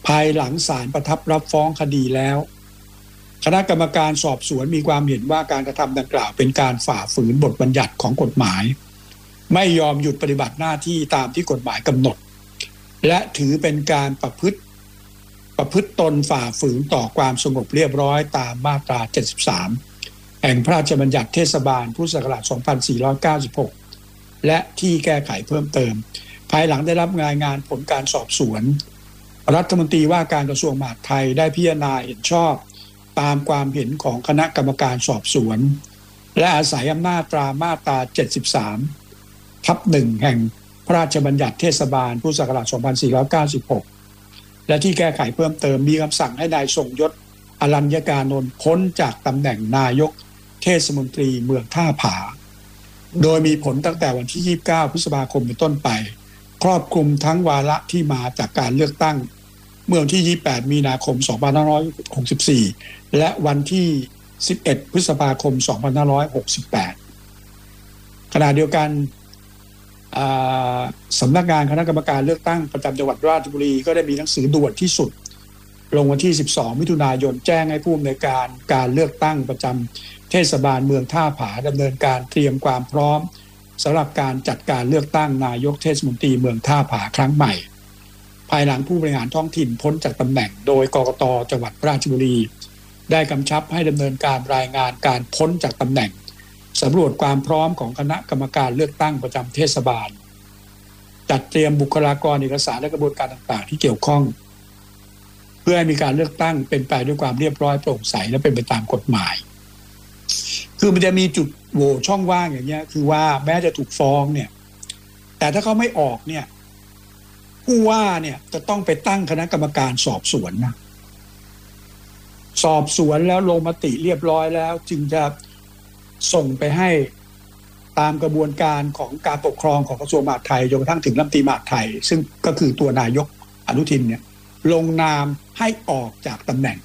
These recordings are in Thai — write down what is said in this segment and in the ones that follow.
ภายหลังศาลประทับรับฟ้องคดีแล้วคณะกรรมการสอบสวนมีความเห็นว่าการกระทำดังกล่าวเป็นการฝ่าฝืนบทบัญญัติของกฎหมายไม่ยอมหยุดปฏิบัติหน้าที่ตามที่กฎหมายกำหนดและถือเป็นการประพฤติตนฝ่าฝืนต่อความสงบเรียบร้อยตามมาตรา73แห่งพระราชบัญญัติเทศบาลพุทธศักราช2496และที่แก้ไขเพิ่มเติมภายหลังได้รับรายงานผลการสอบสวนรัฐมนตรีว่าการกระทรวงมหาดไทยได้พิจารณาเห็นชอบตามความเห็นของคณะกรรมการสอบสวนและอาศัยอำนาจตามมาตรา73/1แห่งพระราชบัญญัติเทศบาลพุทธศักราช2496และที่แก้ไขเพิ่มเติมมีคำสั่งให้นายทรงยศอรัญญกานนท์พ้นจากตำแหน่งนายกเทศมนตรีเมืองท่าผาโดยมีผลตั้งแต่วันที่29พฤษภาคมเป็นต้นไปครอบคลุมทั้งวาระที่มาจากการเลือกตั้งเมื่อวันที่28มีนาคม2564และวันที่11พฤษภาคม2568ขณะเดียวกันสำนักงานคณะกรรมการเลือกตั้งประจำจังหวัดราชบุรีก็ได้มีหนังสือด่วนที่สุดลงวันที่12มิถุนายนแจ้งให้ผู้อำนวยการเลือกตั้งประจำเทศบาลเมืองท่าผาดำเนินการเตรียมความพร้อมสำหรับการจัดการเลือกตั้งนายกเทศมนตรีเมืองท่าผาครั้งใหม่ภายหลังผู้บริหารท้องถิ่นพ้นจากตำแหน่งโดยกกต.จังหวัดราชบุรีได้กำชับให้ดำเนินการรายงานการพ้นจากตำแหน่งสำรวจความพร้อมของคณะกรรมการเลือกตั้งประจำเทศบาลจัดเตรียมบุคลากรเอกสารและกระบวนการต่างๆที่เกี่ยวข้องเพื่อให้มีการเลือกตั้งเป็นไปด้วยความเรียบร้อยโปร่งใสและเป็นไปตามกฎหมายคือมันจะมีจุดโหว่ช่องว่างอย่างเงี้ยคือว่าแม้จะถูกฟ้องเนี่ยแต่ถ้าเขาไม่ออกเนี่ยผู้ว่าเนี่ยจะต้องไปตั้งคณะกรรมการสอบสวนนะสอบสวนแล้วลงมติเรียบร้อยแล้วจึงจะส่งไปให้ตามกระบวนการของการปกครองของกระทรวงมหาดไทยจนกระทั่งถึงรัฐมนตรีมหาดไทยซึ่งก็คือตัวนายกอนุทินเนี่ยลงนามให้ออกจากตำแหน่ง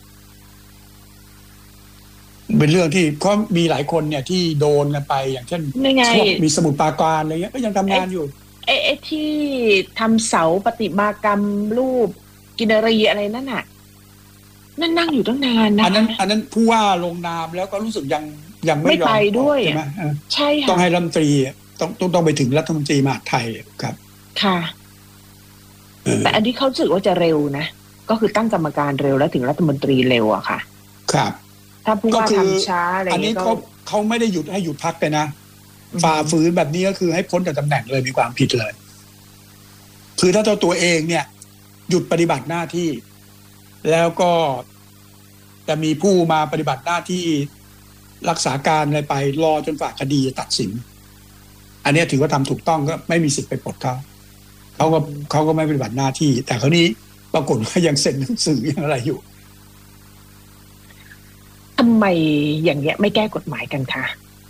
เป็นเรื่องที่เขามีหลายคนเนี่ยที่โดนกันไปอย่างเช่นมีสมุทรปราการอะไรเงี้ยก็ยังทำงานอยู่ไอ้ที่ทำเสาปฏิมากรรมรูปกินรีอะไรนั่นน่ะนั่นนั่งอยู่ตั้งนานนะอันนั้นผู้ว่าลงนามแล้วก็รู้สึกยังไม่ยอมไปด้วยใช่ไหมใช่ค่ะต้องให้รัฐมนตรีต้องไปถึงรัฐมนตรีมหาดไทยครับค่ะแต่อันนี้เขาสึกว่าจะเร็วนะก็คือตั้งกรรมการเร็วแล้วถึงรัฐมนตรีเร็วอะค่ะครับถ้าผู้ว่าทำช้าอะไรอันนี้เขาไม่ได้หยุดให้หยุดพักไปนะฝ่าฝืนแบบนี้ก็คือให้พ้นจากตำแหน่งเลยมีความผิดเลยคือถ้าเจ้าตัวเองเนี่ยหยุดปฏิบัติหน้าที่แล้วก็จะมีผู้มาปฏิบัติหน้าที่รักษาการอะไรไปรอจนฝ่าคดีตัดสินอันนี้ถือว่าทำถูกต้องก็ไม่มีสิทธิ์ไปปลดเขาก็ไม่ปฏิบัติหน้าที่แต่คราวนี้ปรากฏว่ายังเซ็นหนังสือยังอะไรอยู่ทำไมอย่างเงี้ยไม่แก้กฎหมายกันคะ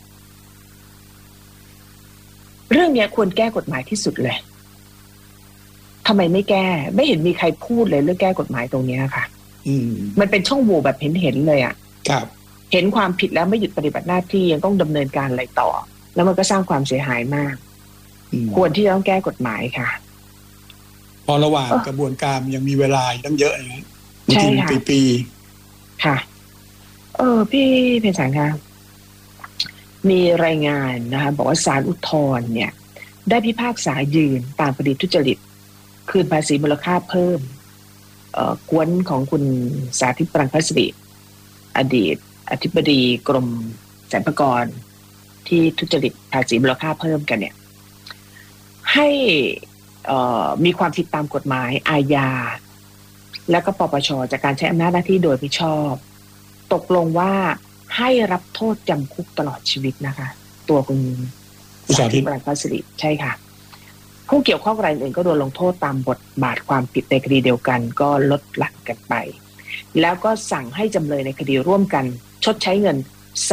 เรื่องนี้ควรแก้กฎหมายที่สุดเลยทำไมไม่แก้ไม่เห็นมีใครพูดเลยเรื่องแก้กฎหมายตรงนี้ค่ะมันเป็นช่องโหว่แบบเห็นเลยอ่ะครับเห็นความผิดแล้วไม่หยุดปฏิบัติหน้าที่ยังต้องดำเนินการอะไรต่อแล้วมันก็สร้างความเสียหายมากควรที่จะต้องแก้กฎหมายค่ะพอระหว่างกระบวนการยังมีเวลาตั้งเยอะอย่างนี้ใช่ค่ะปีค่ะพี่เพ็ญศักดิ์คะมีรายงานนะคะบอกว่าศาลอุทธรณ์เนี่ยได้พิพากษายืนตามคดีทุจริตคืนภาษีมูลค่าเพิ่มกวนของคุณสาธิตปรังคศิริอดีตอธิบดีกรมสรรพากรที่ทุจริตภาษีมูลค่าเพิ่มกันเนี่ยให้มีความผิดตามกฎหมายอาญาและก็ปปช.จากการใช้อำนาจหน้าที่โดยมิชอบตกลงว่าให้รับโทษจำคุกตลอดชีวิตนะคะตัวคุณสาธิตปรังคศิริใช่ค่ะผู้เกี่ยวข้องรายอื่นก็โดนลงโทษตามบทบาทความผิดในคดีเดียวกันก็ลดหลั่นกันไปแล้วก็สั่งให้จำเลยในคดีร่วมกันชดใช้เงิน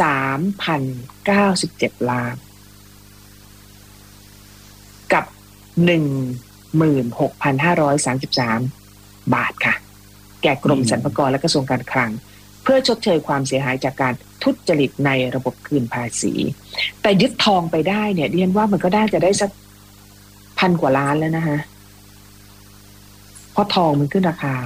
3,097 ล้านกับ 16,533 บาทค่ะแก่กรมสรรพากรและกระทรวงการคลังเพื่อชดเชยความเสียหายจากการทุจริตในระบบคืนภาษีแต่ยึดทองไปได้เนี่ยดิฉันว่ามันก็น่าจะได้สัก1,000 กว่าล้านแล้วนะคะเพราะทองมันขึ้นราคา